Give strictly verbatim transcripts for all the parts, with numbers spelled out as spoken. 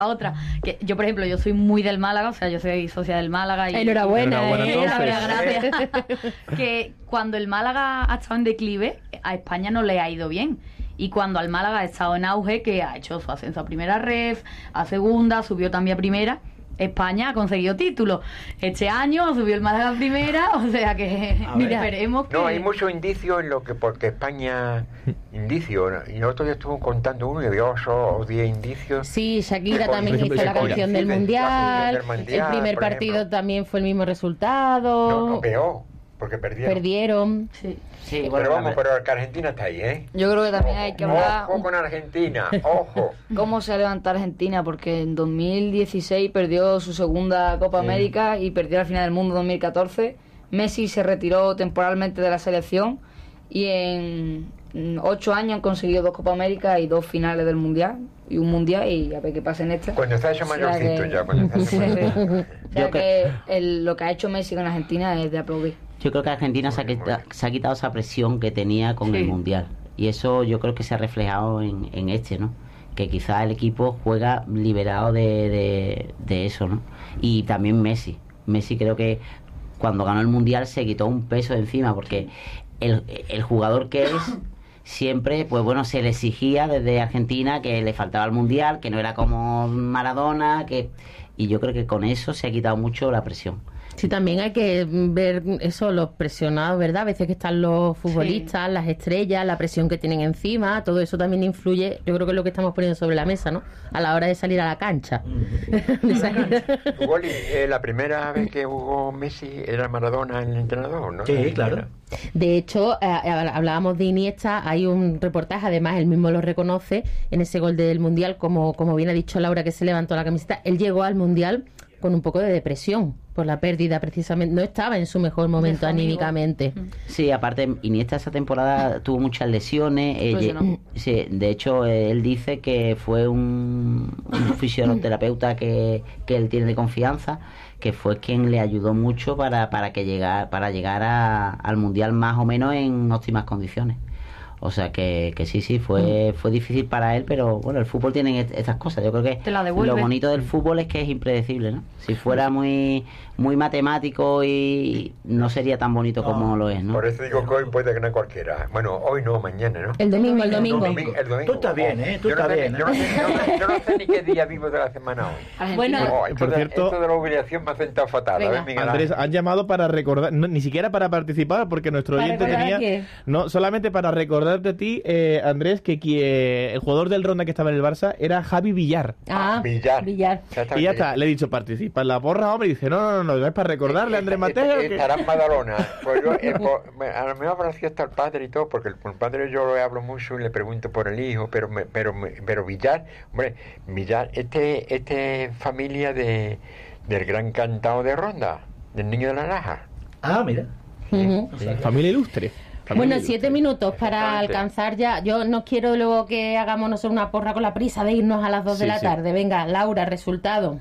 otra, que yo por ejemplo, yo soy muy del Málaga, o sea, yo soy socia del Málaga y enhorabuena, enhorabuena eh, gracias. Que cuando el Málaga ha estado en declive, a España no le ha ido bien. Y cuando al Málaga ha estado en auge, que ha hecho su ascenso a primera ref, a segunda, subió también a primera, España ha conseguido títulos. Este año subió el Málaga a primera, o sea que mira, esperemos que... No, hay muchos indicios en lo que, porque España, indicios, y nosotros ya estuvimos contando uno y había otros diez indicios. Sí, Shakira Con- también ejemplo, hizo la Shakira. canción del Sí, mundial, del mundial, el primer por partido ejemplo. también fue el mismo resultado. No, no, peor, porque perdieron. Perdieron. Sí. Sí, Pero bueno, vamos, la- pero que Argentina está ahí, ¿eh? Yo creo que también hay que hablar Ojo con Argentina, ojo. cómo se levanta Argentina, porque en dos mil dieciséis perdió su segunda Copa Sí. América y perdió la final del mundo dos mil catorce. Messi se retiró temporalmente de la selección y en mm, ocho años han conseguido dos Copa América y dos finales del mundial y un mundial, y a ver qué pasa en esta. Cuando está hecho O sea mayorcito que- ya, cuando está hecho Sí, sí. mayorcito. O sea Yo que el- lo que ha hecho Messi con Argentina es de aplaudir. Yo creo que Argentina se ha, Muy bien, quita- muy bien. se ha quitado esa presión que tenía con Sí. el Mundial. Y eso yo creo que se ha reflejado en, en este, ¿no? Que quizás el equipo juega liberado de, de, de eso, ¿no? Y también Messi. Messi creo que cuando ganó el Mundial se quitó un peso de encima, porque el, el jugador que es siempre, pues bueno, se le exigía desde Argentina que le faltaba el Mundial, que no era como Maradona, que y yo creo que con eso se ha quitado mucho la presión. Sí, también hay que ver eso, los presionados, ¿verdad? A veces que están los futbolistas, las estrellas, la presión que tienen encima, todo eso también influye, yo creo que es lo que estamos poniendo sobre la mesa, ¿no? A la hora de salir a la cancha. De salir- Wally, eh, la primera vez que jugó Messi era Maradona el entrenador, ¿no? Sí, claro. De hecho, eh, hablábamos de Iniesta, hay un reportaje, además él mismo lo reconoce, en ese gol del Mundial, como, como bien ha dicho Laura, que se levantó la camiseta, él llegó al Mundial con un poco de depresión por la pérdida, precisamente, no estaba en su mejor momento anímicamente. Sí, aparte Iniesta esa temporada tuvo muchas lesiones. eh, Pues ye- no. sí, de hecho, eh, él dice que fue un, un fisioterapeuta que, que él tiene de confianza, que fue quien le ayudó mucho para, para que llegar, para llegar a- al Mundial más o menos en óptimas condiciones. O sea que, que sí, sí, fue, fue difícil para él, pero bueno, el fútbol tiene est- estas cosas. Yo creo que Te la devuelve. lo bonito del fútbol es que es impredecible, ¿no? Si fuera muy muy matemático y no sería tan bonito como lo es, ¿no? Por eso digo que hoy puede ganar cualquiera. Bueno, hoy no, mañana, ¿no? El domingo, el domingo. El domingo. El domingo. Tú estás bien, ¿eh? Tú Yo no estás sé- bien, ¿eh? Yo no, sé, yo no- yo no sé ni qué día vivo de la semana hoy. Argentina. Bueno, No, esto, por de, cierto- esto de la obligación me ha sentado fatal. Venga. A ver, Miguel Andrés, Ángel. han llamado para recordar, no, ni siquiera para participar, porque nuestro ¿Para oyente recordar tenía, a quién? no, solamente para recordarte a ti, eh, Andrés, que qui- eh, el jugador del Ronda que estaba en el Barça era Javi Villar. Ah, Villar. Villar. Y ya está, le he dicho, participa en la porra, hombre, y dice, no, no, no, no, es para recordarle a Andrés Mateo. que- Estará en Badalona. Pues yo, eh, por- me- a lo mejor habrá sido hasta el padre y todo, porque el, el padre yo le hablo mucho y le pregunto por el hijo, pero me, pero me- pero Villar, hombre, Villar, este, este es familia de del gran cantado de Ronda, del niño de la Laja. Ah, mira. Ujú. O sea, Familia ilustre. Bueno, siete minutos para Exactamente. alcanzar ya. Yo no quiero luego que hagamos nosotros una porra con la prisa de irnos a las dos de Sí, la sí. tarde. Venga, Laura, resultado.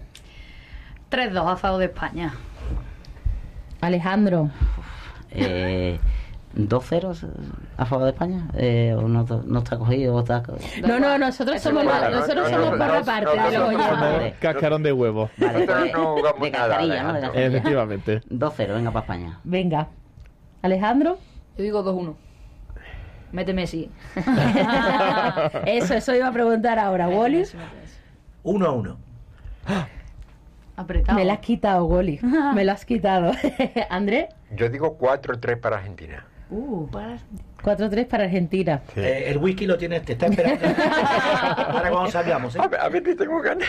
tres dos a favor de España. Alejandro. Eh, ¿dos ceros a favor de España? Eh, ¿O no, no está cogido? O está... No, no, nosotros Eso somos, es la- malo, ¿no? nosotros No, somos no, por no, la parte no, de los no, oyentes. no, Vale. Cascarón de huevo. Vale, Nosotros pues, no jugamos de nada, cascarilla, ¿no? De Alejandro. cascarilla. Efectivamente. dos cero, venga para España. Venga. Alejandro. Yo digo dos uno. Mete Messi. Eso, eso iba a preguntar ahora. Wally. Messi, mete Messi. Uno a uno. Apretado. Me la has quitado, Wally. Me la has quitado. Andrés. Yo digo cuatro tres para Argentina. Uh, cuatro tres para Argentina. Sí. Eh, el whisky lo tienes, te está esperando. Para cuando salgamos, ¿eh? A ver, a ver si tengo ganas.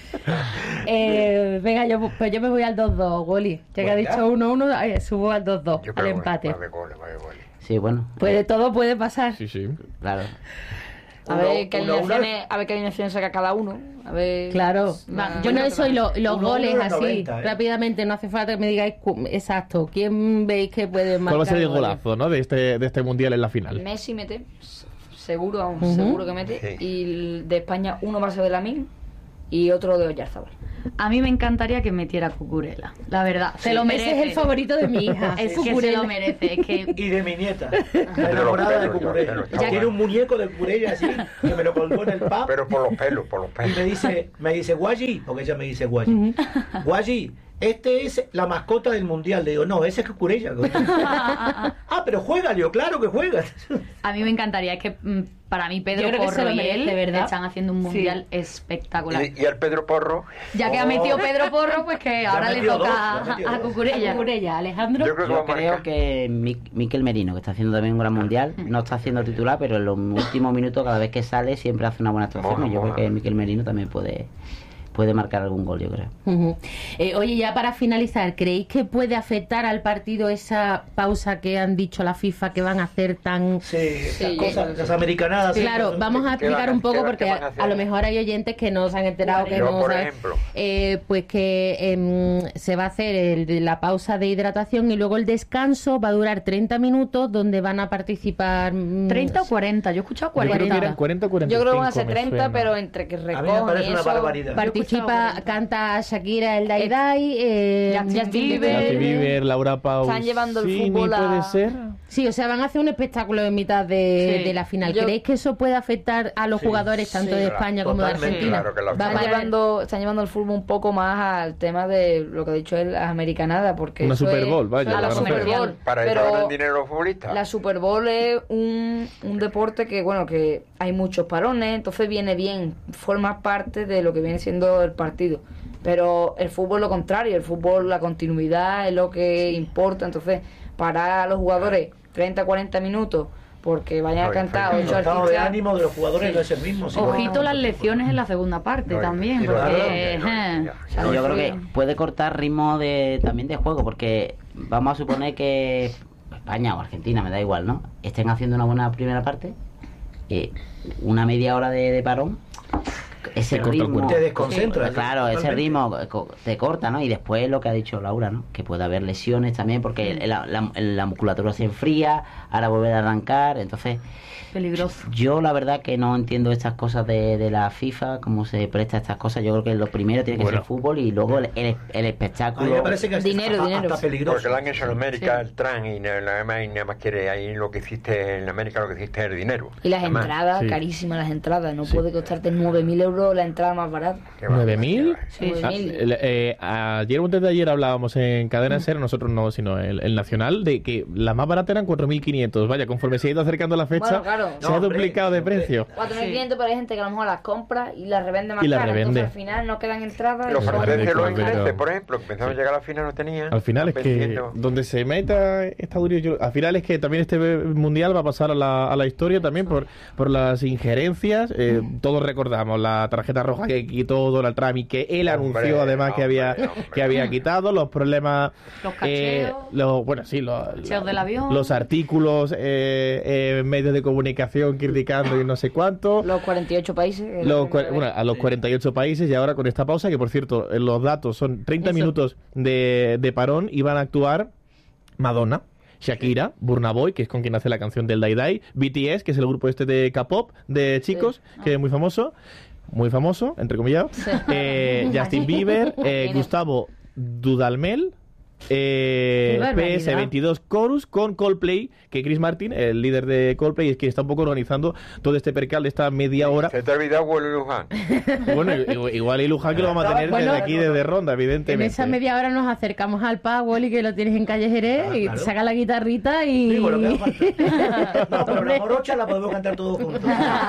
Eh, venga, yo, pues yo me voy al dos dos, Wally. Ya que ha Venga. dicho uno uno, ay, subo al dos dos, Yo al creo que empate. va a haber gol, va a haber gol. Sí, bueno. Puede, eh, todo puede pasar. Sí, sí. claro. A Uno- ver qué uno- uno- alineaciones, a ver qué alineaciones saca cada uno. A ver. Claro, Va, yo no soy lo- los Uno, goles uno, así, noventa, ¿eh? rápidamente, no hace falta que me digáis cu- exacto, ¿quién veis que puede marcar? ¿Cuál va a ser el goles? golazo, no? De este, de este mundial en la final. Messi mete, s- seguro, vamos, Ujú. seguro que mete. Sí. Y el de España uno va a ser de Lamine y otro de Oyarzabal. A mí me encantaría que metiera Cucurella, la verdad. Se Sí, lo merece. ese es el favorito de mi hija. Es que Cucurella. se lo merece. Es que Y de mi nieta, la enamorada de Cucurella. Ya- Tiene un muñeco de Cucurella así, que me lo colgó en el pub. Pero por los pelos, por los Y pelos. me dice, me dice, Guayi, porque ella me dice Guayi. Guayi, este es la mascota del mundial. Le digo, no, ese es Cucurella. Ah, pero juega, le digo, claro que juega. a mí me encantaría. Es que mm, para mí Yo Pedro creo que se Porro lo y él merece, ¿verdad? están haciendo un mundial espectacular. Y, y al Pedro Porro, Ya que ha Oh. metido Pedro Porro, pues que Ya ahora le metió toca dos, ya metió a, a dos. Cucurella. Cucurella, Alejandro. yo creo que va Yo a marcar. creo que Mic- Miquel Merino, que está haciendo también un gran mundial, no está haciendo titular, pero en los últimos minutos, cada vez que sale, siempre hace una buena actuación. Mola, y yo mola. creo que Miquel Merino también puede, puede marcar algún gol, yo creo. Ujú. Eh, oye, ya para finalizar, ¿creéis que puede afectar al partido esa pausa que han dicho la FIFA que van a hacer tan... Sí, esas Sí, cosas, sí. las americanadas. sí, Claro, son- vamos a ¿qué van explicar a- un poco qué- porque qué van a a, hacer? a lo mejor hay oyentes que no se han enterado, que Yo, no por saben. ejemplo. Eh, pues que em, se va a hacer el- la pausa de hidratación y luego el descanso va a durar treinta minutos donde van a participar... mm, ¿treinta o cuarenta? Yo he escuchado Yo creo que cuarenta. eran cuarenta o cuarenta y Yo cinco. creo que van a ser me treinta, suena. pero entre que A mí me recogen parece y una eso... barbaridad. Participa, cuarenta. canta Shakira, el Dai Dai, eh, Justin Justin Bieber. Justin Bieber, Laura Pausini, Están llevando el fútbol a- puede ser. Sí, o sea, van a hacer un espectáculo en mitad de, Sí. de la final. Yo- ¿Creéis que eso puede afectar a los Sí, jugadores tanto sí, de claro, España como de totalmente, Argentina? claro que la- Va a Están haber- llevando, están llevando el fútbol un poco más al tema de lo que ha dicho él, las americanadas, porque Una eso Super es- Bowl, vaya, a la la Super gran Bowl. Para eso pero ganan dinero los futbolistas. la Super Bowl es un, un deporte que, bueno, que hay muchos parones, entonces viene bien, forma parte de lo que viene siendo el partido. Pero el fútbol es lo contrario, el fútbol, la continuidad es lo que importa, entonces parar a los jugadores treinta, cuarenta minutos porque vayan No, a cantar no, El ocho estado de artistas. ánimo de los jugadores no es el mismo. sí. Ojito las lesiones en la segunda parte No, y- también, y lo- porque... no, eh, no, ya, ya. No, yo creo sí. que puede cortar ritmo de también de juego, porque vamos a suponer que España o Argentina, me da igual, ¿no? Estén haciendo una buena primera parte, eh, una media hora de, de parón, ese Te corta el ritmo... cuerpo. Te desconcentra, Sí, claro, ese totalmente. ritmo co- te corta, ¿no? Y después lo que ha dicho Laura, ¿no? Que puede haber lesiones también, porque la, la- la musculatura se enfría, ahora volver a arrancar, entonces... Peligroso. Yo la verdad que no entiendo estas cosas de, de la FIFA, cómo se presta a estas cosas. Yo creo que lo primero tiene que Bueno. ser fútbol y luego el, el, el A mí espectáculo. me parece que es Dinero, hasta, dinero. hasta peligroso. Porque lo han hecho en América, el tran, y nada, nada más, y nada más quiere ahí lo que hiciste en América, lo que hiciste es el dinero. Y las Nada más. entradas, Sí. carísimas las entradas, no Sí. puede costarte nueve mil euros la entrada más barata. Qué va, ¿nueve mil? Sí, nueve mil. El- eh, ayer o antes de ayer hablábamos en Cadena Ser, nosotros no, sino el, el Nacional, de que la más barata eran cuatro mil quinientos. Vaya, conforme se ha ido acercando la fecha, Bueno, claro. se No, ha hombre, duplicado de hombre. precio. cuatro mil quinientos, pero hay gente que a lo mejor las compra y las revende más Y las caras, revende. entonces al final no quedan entradas. Los y son- franceses, los Cordero. ingleses, por ejemplo, que pensaban llegar a la final no tenían. Al final es están que vendiendo. donde se meta Estados Unidos, yo- al final es que también este mundial va a pasar a la, a la historia también por, por las injerencias. Eh, todos recordamos la tarjeta roja que quitó Donald Trump y que él Hombre, anunció además que hombre, había hombre. que había quitado los problemas, Los eh, cacheos. los, bueno sí, los, Cacheos del avión. los artículos eh, eh, en medios de comunicación criticando y no sé cuánto. Los cuarenta y ocho países. que Los la cua- primera bueno, vez. a los cuarenta y ocho países y ahora con esta pausa, que por cierto, eh, los datos son treinta Eso. minutos de, de parón y van a actuar Madonna, Shakira, Burna Boy, que es con quien hace la canción del Dai Dai, B T S, que es el grupo este de K-pop de chicos, que es muy famoso, muy famoso, entre comillas, eh, Justin Bieber, eh, ¿Quién es? Gustavo Dudamel, eh, Qué barbaridad. P S veintidós Chorus con Coldplay, que Chris Martin, el líder de Coldplay, es quien está un poco organizando todo este percal de esta media hora. Se te ha olvidado Willy Luján. Bueno, igual, igual y Luján que lo vamos a tener Bueno, desde aquí, desde Ronda, En evidentemente. esa media hora nos acercamos al Powerball y que lo tienes en Calle Jerez Ah, y claro. saca la guitarrita y... Digo, lo que haga falta. No, pero la morocha la podemos cantar todos juntos.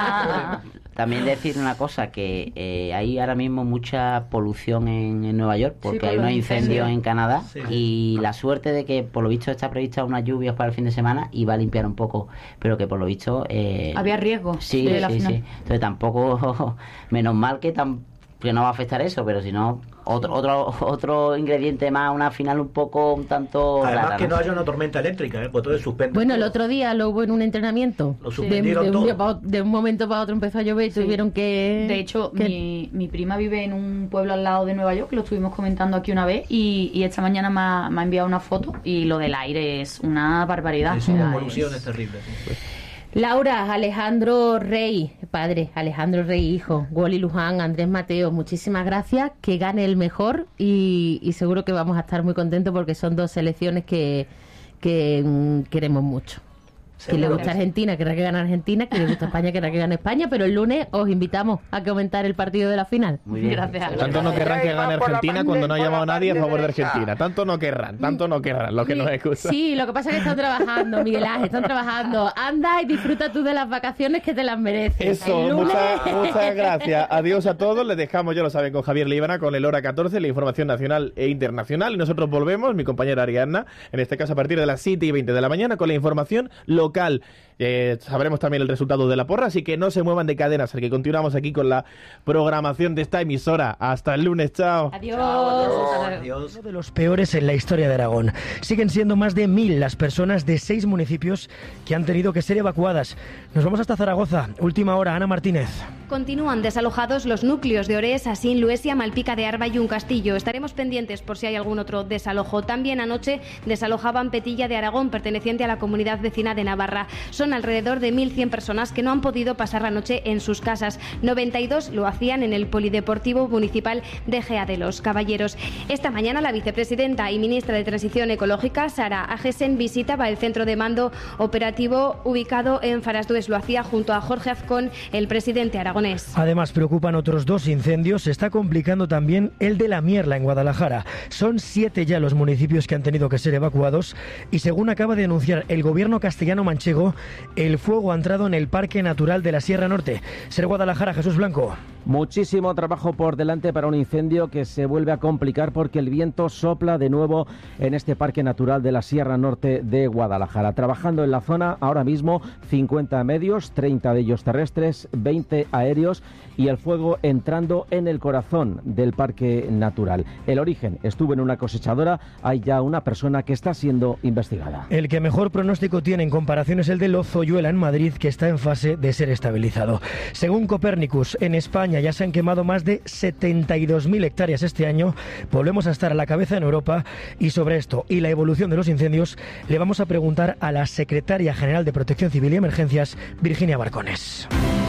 También decir una cosa, que eh, hay ahora mismo mucha polución en, en Nueva York, porque por hay los unos incendios incendios. en Canadá, Sí. y la suerte de que por lo visto está prevista unas lluvias para el fin de semana y va a limpiar un poco, pero que por lo visto... eh, Había riesgo Sí, de la sí, final. sí. Entonces tampoco, menos mal que, tam- que no va a afectar eso, pero si no, otro, otro, otro ingrediente más, una final un poco, un tanto Además rara, que no ¿no? haya una tormenta eléctrica, ¿eh? Pues todo suspende. Bueno, el todo. otro día lo hubo en un entrenamiento. Lo de, suspendieron de un todo. día pa' ot- de un momento para otro empezó a llover y Sí. tuvieron que... De hecho, que- mi, mi prima vive en un pueblo al lado de Nueva York, que lo estuvimos comentando aquí una vez, y, y esta mañana me ha, me ha enviado una foto y lo del aire es una barbaridad. Sí, O la sea, polución es- es terrible. sí. Laura, Alejandro Rey, padre, Alejandro Rey, hijo, Wally Luján, Andrés Mateo, muchísimas gracias, que gane el mejor y, y seguro que vamos a estar muy contentos porque son dos selecciones que, que mm, queremos mucho. Que le gusta Argentina, querrá que gane Argentina, que le gusta España, querrá que gane España, pero el lunes os invitamos a comentar el partido de la final. Muy bien. Gracias. Tanto no querrán que gane Argentina cuando no ha llamado a nadie a favor de Argentina. Tanto no querrán, tanto no querrán los que nos escuchan. Sí, lo que pasa es que están trabajando, Miguel Ángel, están trabajando. Anda y disfruta tú de las vacaciones que te las mereces. Eso, El lunes- muchas, muchas gracias. Adiós a todos. Les dejamos, ya lo saben, con Javier Líbana, con el Hora catorce, la información nacional e internacional. Y nosotros volvemos, mi compañera Ariadna, en este caso a partir de las siete y veinte de la mañana, con la información local. Eh, sabremos también el resultado de la porra, así que no se muevan de cadenas, que continuamos aquí con la programación de esta emisora. Hasta el lunes, chao. Adiós. Adiós. Uno de los peores en la historia de Aragón. Siguen siendo más de mil las personas de seis municipios que han tenido que ser evacuadas. Nos vamos hasta Zaragoza. Última hora, Ana Martínez. Continúan desalojados los núcleos de Orés, Asín, Luesia, Malpica de Arba y un Castillo. Estaremos pendientes por si hay algún otro desalojo. También anoche desalojaban Petilla de Aragón, perteneciente a la comunidad vecina de Navarra. Son alrededor de mil cien personas que no han podido pasar la noche en sus casas. noventa y dos lo hacían en el Polideportivo Municipal de Gea de los Caballeros. Esta mañana la vicepresidenta y ministra de Transición Ecológica, Sara Agesen, visitaba el centro de mando operativo ubicado en Farasdues. Lo hacía junto a Jorge Azcón, el presidente aragonés. Además, preocupan otros dos incendios. Se está complicando también el de La Mierla, en Guadalajara. Son siete ya los municipios que han tenido que ser evacuados y, según acaba de anunciar el gobierno castellano-manchego, el fuego ha entrado en el Parque Natural de la Sierra Norte. Ser Guadalajara, Jesús Blanco. Muchísimo trabajo por delante para un incendio que se vuelve a complicar porque el viento sopla de nuevo en este Parque Natural de la Sierra Norte de Guadalajara. Trabajando en la zona ahora mismo cincuenta medios, treinta de ellos terrestres, veinte aéreos y el fuego entrando en el corazón del Parque Natural. El origen estuvo en una cosechadora, hay ya una persona que está siendo investigada. El que mejor pronóstico tiene en comparación es el de Lozoyuela en Madrid, que está en fase de ser estabilizado. Según Copernicus, en España ya se han quemado más de setenta y dos mil hectáreas este año. Volvemos a estar a la cabeza en Europa y sobre esto y la evolución de los incendios le vamos a preguntar a la secretaria general de Protección Civil y Emergencias, Virginia Barcones.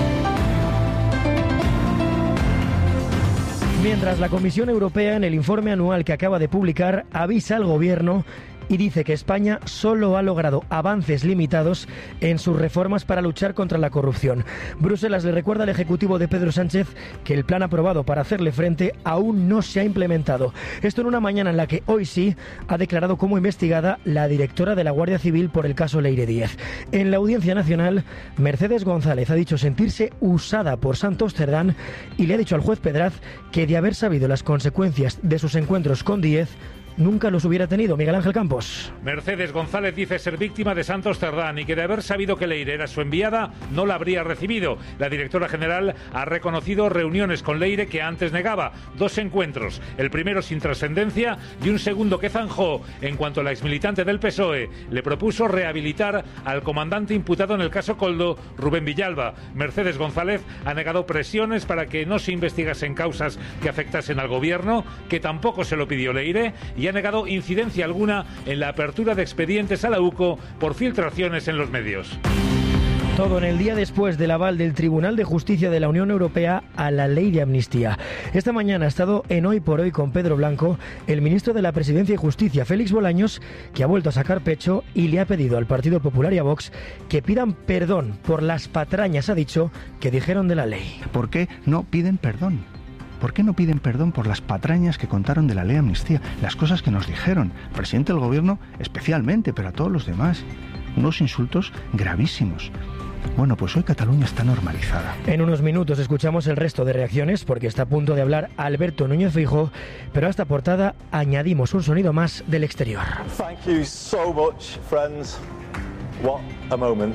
Mientras la Comisión Europea, en el informe anual que acaba de publicar, avisa al Gobierno y dice que España solo ha logrado avances limitados en sus reformas para luchar contra la corrupción. Bruselas le recuerda al Ejecutivo de Pedro Sánchez que el plan aprobado para hacerle frente aún no se ha implementado. Esto en una mañana en la que hoy sí ha declarado como investigada la directora de la Guardia Civil por el caso Leire Díez. En la Audiencia Nacional, Mercedes González ha dicho sentirse usada por Santos Cerdán y le ha dicho al juez Pedraz que de haber sabido las consecuencias de sus encuentros con Díez, nunca los hubiera tenido. Miguel Ángel Campos. Mercedes González dice ser víctima de Santos Cerdán y que de haber sabido que Leire era su enviada, no la habría recibido. La directora general ha reconocido reuniones con Leire que antes negaba. Dos encuentros, el primero sin trascendencia y un segundo que zanjó en cuanto la exmilitante del P S O E le propuso rehabilitar al comandante imputado en el caso Coldo, Rubén Villalba. Mercedes González ha negado presiones para que no se investigasen causas que afectasen al gobierno, que tampoco se lo pidió Leire, y ha negado incidencia alguna en la apertura de expedientes a la U C O por filtraciones en los medios. Todo en el día después del aval del Tribunal de Justicia de la Unión Europea a la ley de amnistía. Esta mañana ha estado en Hoy por Hoy con Pedro Blanco, el ministro de la Presidencia y Justicia, Félix Bolaños, que ha vuelto a sacar pecho y le ha pedido al Partido Popular y a Vox que pidan perdón por las patrañas, ha dicho, que dijeron de la ley. ¿Por qué no piden perdón? ¿Por qué no piden perdón por las patrañas que contaron de la ley de amnistía? Las cosas que nos dijeron, el presidente del gobierno especialmente, pero a todos los demás. Unos insultos gravísimos. Bueno, pues hoy Cataluña está normalizada. En unos minutos escuchamos el resto de reacciones porque está a punto de hablar Alberto Núñez Feijóo, pero a esta portada añadimos un sonido más del exterior. Thank you so much, friends. What a moment.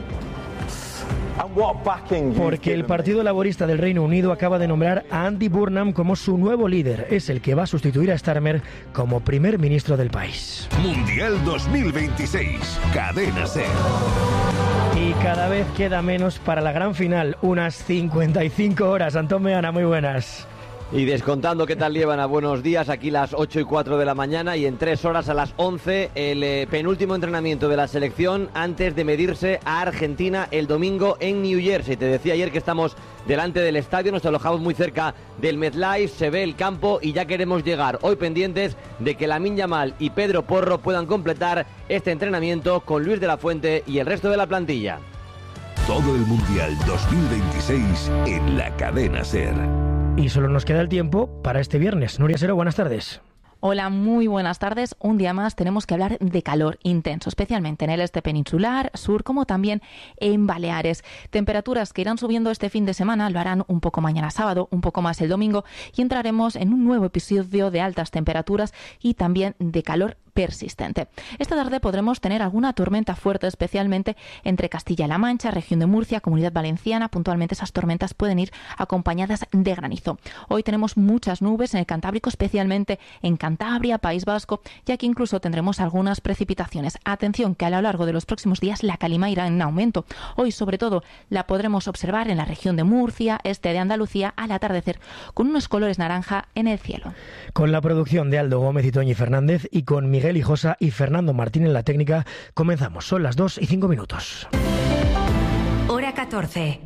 Porque el Partido Laborista del Reino Unido acaba de nombrar a Andy Burnham como su nuevo líder. Es el que va a sustituir a Starmer como primer ministro del país. Mundial dos mil veintiséis, Cadena SER. Y cada vez queda menos para la gran final, unas cincuenta y cinco horas. Antón Meana, muy buenas. Y descontando qué tal llevan a buenos días, aquí las ocho y cuatro de la mañana y en tres horas a las once el eh, penúltimo entrenamiento de la selección antes de medirse a Argentina el domingo en New Jersey. Te decía ayer que estamos delante del estadio, nos alojamos muy cerca del MetLife, se ve el campo y ya queremos llegar. Hoy pendientes de que Lamine Yamal y Pedro Porro puedan completar este entrenamiento con Luis de la Fuente y el resto de la plantilla. Todo el Mundial dos mil veintiséis en la cadena SER. Y solo nos queda el tiempo para este viernes. Nuria Sero, buenas tardes. Hola, muy buenas tardes. Un día más tenemos que hablar de calor intenso, especialmente en el este peninsular, sur, como también en Baleares. Temperaturas que irán subiendo este fin de semana, lo harán un poco mañana sábado, un poco más el domingo, y entraremos en un nuevo episodio de altas temperaturas y también de calor persistente. Esta tarde podremos tener alguna tormenta fuerte, especialmente entre Castilla-La Mancha, región de Murcia, Comunidad Valenciana. Puntualmente esas tormentas pueden ir acompañadas de granizo. Hoy tenemos muchas nubes en el Cantábrico, especialmente en Cantabria, País Vasco, y aquí incluso tendremos algunas precipitaciones. Atención, que a lo largo de los próximos días la calima irá en aumento. Hoy, sobre todo, la podremos observar en la región de Murcia, este de Andalucía, al atardecer, con unos colores naranja en el cielo. Con la producción de Aldo Gómez y Toñi Fernández y con Miguel Hijosa y Fernando Martín en la técnica, comenzamos. Son las dos y cinco minutos. Hora catorce.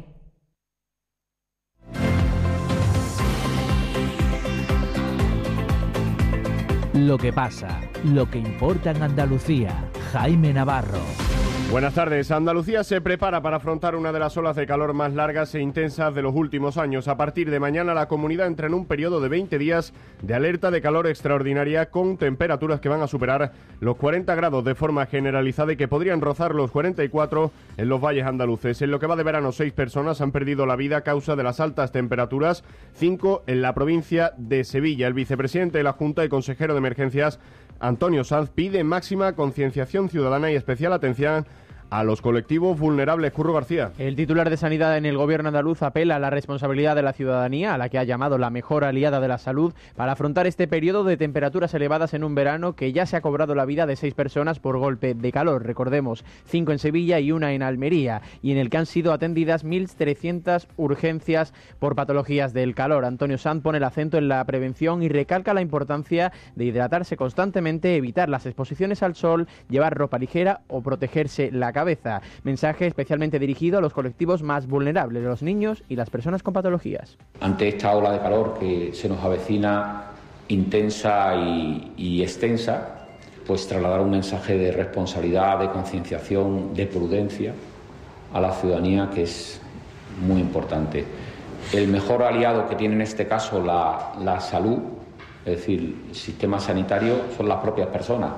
Lo que pasa, lo que importa en Andalucía. Jaime Navarro. Buenas tardes. Andalucía se prepara para afrontar una de las olas de calor más largas e intensas de los últimos años. A partir de mañana la comunidad entra en un periodo de veinte días de alerta de calor extraordinaria con temperaturas que van a superar los cuarenta grados de forma generalizada y que podrían rozar los cuarenta y cuatro en los valles andaluces. En lo que va de verano, seis personas han perdido la vida a causa de las altas temperaturas, cinco en la provincia de Sevilla. El vicepresidente de la Junta y consejero de Emergencias, Antonio Sanz, pide máxima concienciación ciudadana y especial atención a los colectivos vulnerables. Curro García. El titular de Sanidad en el gobierno andaluz apela a la responsabilidad de la ciudadanía, a la que ha llamado la mejor aliada de la salud, para afrontar este periodo de temperaturas elevadas en un verano que ya se ha cobrado la vida de seis personas por golpe de calor. Recordemos, cinco en Sevilla y una en Almería, y en el que han sido atendidas mil trescientas urgencias por patologías del calor. Antonio Sanz pone el acento en la prevención y recalca la importancia de hidratarse constantemente, evitar las exposiciones al sol, llevar ropa ligera o protegerse la cabeza. Mensaje especialmente dirigido a los colectivos más vulnerables, los niños y las personas con patologías. Ante esta ola de calor que se nos avecina intensa y, y extensa, pues trasladar un mensaje de responsabilidad, de concienciación, de prudencia a la ciudadanía, que es muy importante. El mejor aliado que tiene en este caso la, la salud, es decir, el sistema sanitario, son las propias personas,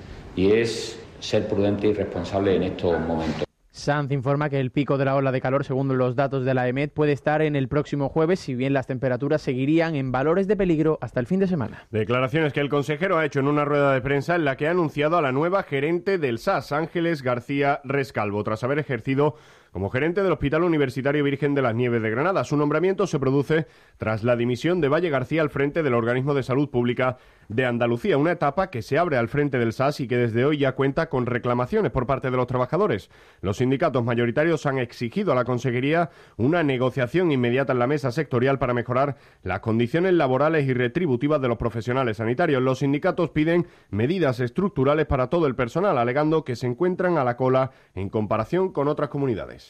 y es ser prudente y responsable en estos momentos. Sanz informa que el pico de la ola de calor, según los datos de la E M E D, puede estar en el próximo jueves, si bien las temperaturas seguirían en valores de peligro hasta el fin de semana. Declaraciones que el consejero ha hecho en una rueda de prensa en la que ha anunciado a la nueva gerente del S A S, Ángeles García Rescalvo, tras haber ejercido como gerente del Hospital Universitario Virgen de las Nieves de Granada. Su nombramiento se produce tras la dimisión de Valle García al frente del Organismo de Salud Pública de Andalucía, una etapa que se abre al frente del S A S y que desde hoy ya cuenta con reclamaciones por parte de los trabajadores. Los sindicatos mayoritarios han exigido a la Consejería una negociación inmediata en la mesa sectorial para mejorar las condiciones laborales y retributivas de los profesionales sanitarios. Los sindicatos piden medidas estructurales para todo el personal, alegando que se encuentran a la cola en comparación con otras comunidades.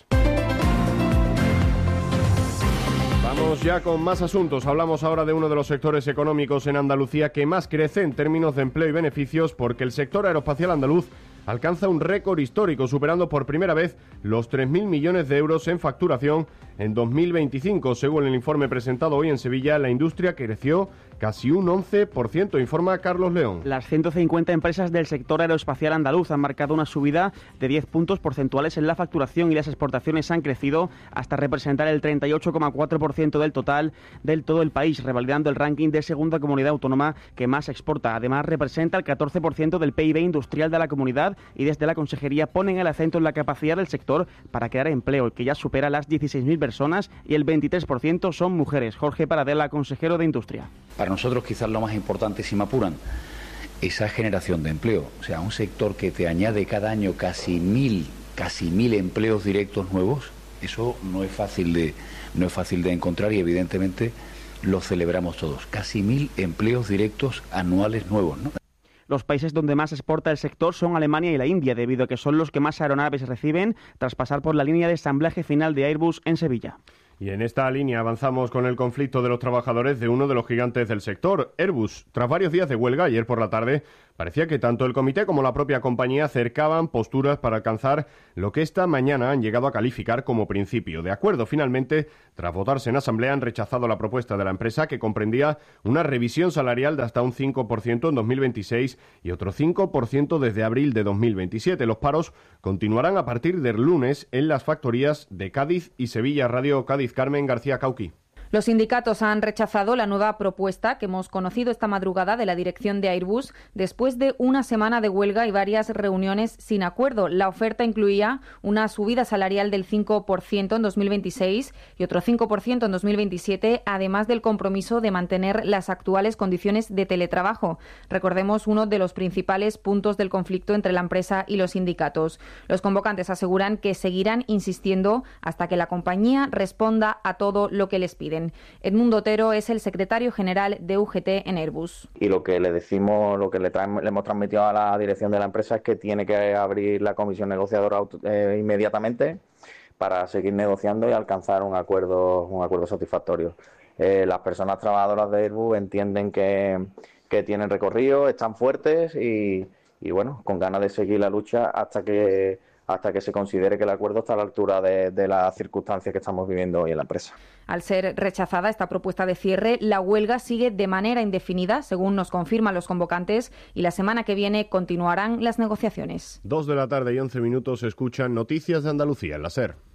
Vamos ya con más asuntos. Hablamos ahora de uno de los sectores económicos en Andalucía que más crece en términos de empleo y beneficios, porque el sector aeroespacial andaluz alcanza un récord histórico, superando por primera vez los tres mil millones de euros en facturación en dos mil veinticinco. Según el informe presentado hoy en Sevilla, la industria creció casi un once por ciento, informa Carlos León. Las ciento cincuenta empresas del sector aeroespacial andaluz han marcado una subida de diez puntos porcentuales en la facturación y las exportaciones han crecido hasta representar el treinta y ocho coma cuatro por ciento del total del todo el país, revalidando el ranking de segunda comunidad autónoma que más exporta. Además, representa el catorce por ciento del P I B industrial de la comunidad y desde la Consejería ponen el acento en la capacidad del sector para crear empleo, el que ya supera las dieciséis mil personas y el veintitrés por ciento son mujeres. Jorge Paradela, consejero de Industria. Para nosotros quizás lo más importante, si me apuran, esa generación de empleo. O sea, un sector que te añade cada año casi mil, casi mil empleos directos nuevos, eso no es fácil de, no es fácil de encontrar y evidentemente lo celebramos todos. Casi mil empleos directos anuales nuevos, ¿no? Los países donde más exporta el sector son Alemania y la India, debido a que son los que más aeronaves reciben tras pasar por la línea de ensamblaje final de Airbus en Sevilla. Y en esta línea avanzamos con el conflicto de los trabajadores de uno de los gigantes del sector, Airbus. Tras varios días de huelga, ayer por la tarde, parecía que tanto el comité como la propia compañía acercaban posturas para alcanzar lo que esta mañana han llegado a calificar como principio de acuerdo. Finalmente, tras votarse en asamblea, han rechazado la propuesta de la empresa, que comprendía una revisión salarial de hasta un cinco por ciento en dos mil veintiséis y otro cinco por ciento desde abril de dos mil veintisiete. Los paros continuarán a partir del lunes en las factorías de Cádiz y Sevilla. Radio Cádiz, Carmen García Cauqui. Los sindicatos han rechazado la nueva propuesta que hemos conocido esta madrugada de la dirección de Airbus después de una semana de huelga y varias reuniones sin acuerdo. La oferta incluía una subida salarial del cinco por ciento en dos mil veintiséis y otro cinco por ciento en dos mil veintisiete, además del compromiso de mantener las actuales condiciones de teletrabajo. Recordemos uno de los principales puntos del conflicto entre la empresa y los sindicatos. Los convocantes aseguran que seguirán insistiendo hasta que la compañía responda a todo lo que les piden. Edmundo Otero es el secretario general de U G T en Airbus. Y lo que le decimos, lo que le, traemos, le hemos transmitido a la dirección de la empresa es que tiene que abrir la comisión negociadora eh, inmediatamente para seguir negociando y alcanzar un acuerdo, un acuerdo satisfactorio. Eh, las personas trabajadoras de Airbus entienden que, que tienen recorrido, están fuertes y, y bueno, con ganas de seguir la lucha hasta que hasta que se considere que el acuerdo está a la altura de, de las circunstancias que estamos viviendo hoy en la empresa. Al ser rechazada esta propuesta de cierre, la huelga sigue de manera indefinida, según nos confirman los convocantes, y la semana que viene continuarán las negociaciones. Dos de la tarde y once minutos, escuchan Noticias de Andalucía en la SER.